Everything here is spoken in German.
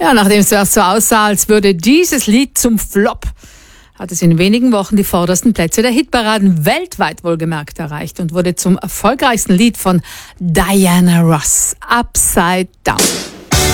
Ja, nachdem es zuerst so aussah, als würde dieses Lied zum Flop, hat es in wenigen Wochen die vordersten Plätze der Hitparaden weltweit wohlgemerkt erreicht und wurde zum erfolgreichsten Lied von Diana Ross, Upside Down.